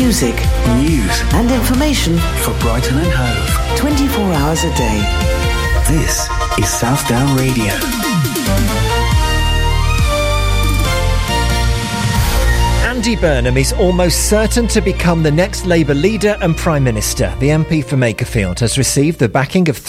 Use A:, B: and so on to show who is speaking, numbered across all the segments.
A: music,
B: news
A: and information
B: for Brighton and Hove.
A: 24 hours a day.
B: This is South Down Radio.
C: Andy Burnham is almost certain to become the next Labour leader and Prime Minister. The MP for Makerfield has received the backing of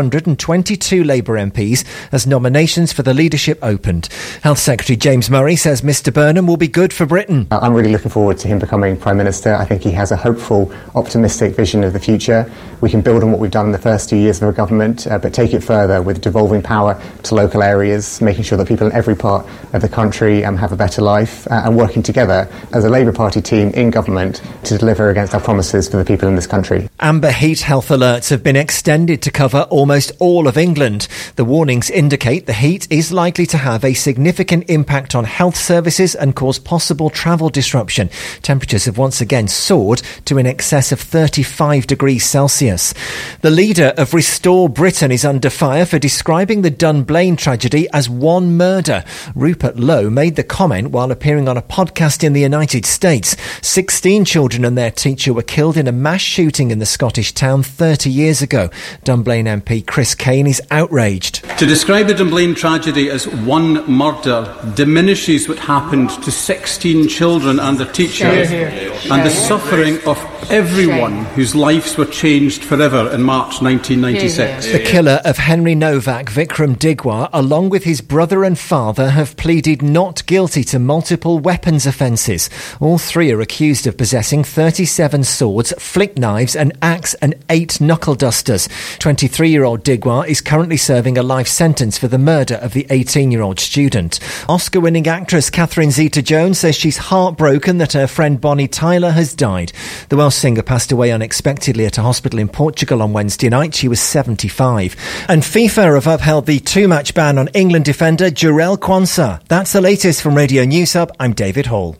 C: 322 Labour MPs as nominations for the leadership opened. Health Secretary James Murray says Mr Burnham will be good for Britain.
D: I'm really looking forward to him becoming Prime Minister. I think he has a hopeful, optimistic vision of the future. We can build on what we've done in the first 2 years of our government, but take it further with devolving power to local areas, making sure that people in every part of the country have a better life, and working together as a Labour Party team in government to deliver against our promises for the people in this country.
C: Amber heat health alerts have been extended to cover almost all of England. The warnings indicate the heat is likely to have a significant impact on health services and cause possible travel disruption. Temperatures have once again soared to in excess of 35 degrees Celsius. The leader of Restore Britain is under fire for describing the Dunblane tragedy as one murder. Rupert Lowe made the comment while appearing on a podcast in the United States. 16 children and their teacher were killed in a mass shooting in the Scottish town 30 years ago. Dunblane MP Chris Kane is outraged.
E: To describe the Dunblane tragedy as one murder diminishes what happened to 16 children and their teachers and the suffering of everyone whose lives were changed forever in March 1996.
C: The killer of Henry Novak, Vikram Digwar, along with his brother and father, have pleaded not guilty to multiple weapons offences. All three are accused of possessing 37 swords, flick knives, an axe and 8 knuckle dusters. 23-year-old Digwar is currently serving a life sentence for the murder of the 18-year-old student. Oscar-winning actress Catherine Zeta-Jones says she's heartbroken that her friend Bonnie Tyler has died. The Welsh singer passed away unexpectedly at a hospital in Portugal on Wednesday night. She was 75. And FIFA have upheld the 2-match ban on England defender Jarell Quansah. That's the latest from Radio News Hub. I'm David Hall.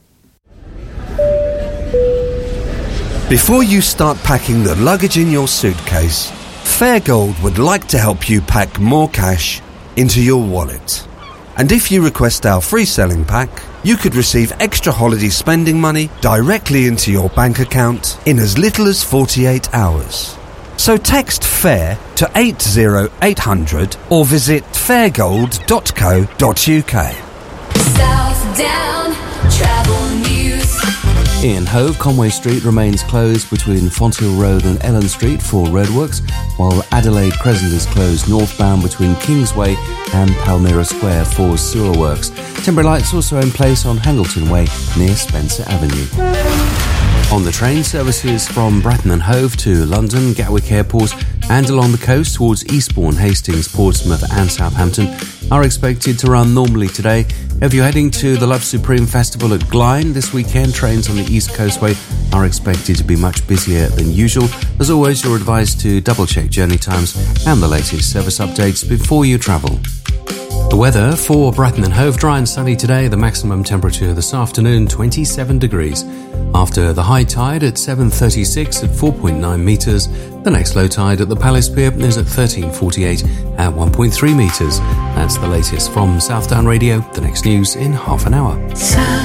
F: Before you start packing the luggage in your suitcase, Fairgold would like to help you pack more cash into your wallet. And if you request our free selling pack, you could receive extra holiday spending money directly into your bank account in as little as 48 hours. So text FAIR to 80800 or visit fairgold.co.uk.
G: South Down Travel News.
H: In Hove, Conway Street remains closed between Fonthill Road and Ellen Street for roadworks, while Adelaide Crescent is closed northbound between Kingsway and Palmyra Square for sewer works. Temporary lights also in place on Hangleton Way near Spencer Avenue. On the train, services from Brighton and Hove to London, Gatwick Airport and along the coast towards Eastbourne, Hastings, Portsmouth and Southampton are expected to run normally today. If you're heading to the Love Supreme Festival at Glyne this weekend, trains on the East Coastway are expected to be much busier than usual. As always, you're advised to double-check journey times and the latest service updates before you travel. The weather for Brighton and Hove: dry and sunny today. The maximum temperature this afternoon, 27 degrees. After the high tide at 7:36 at 4.9 metres, the next low tide at the Palace Pier is at 13:48 at 1.3 metres. That's the latest from South Down Radio. The next news in half an hour.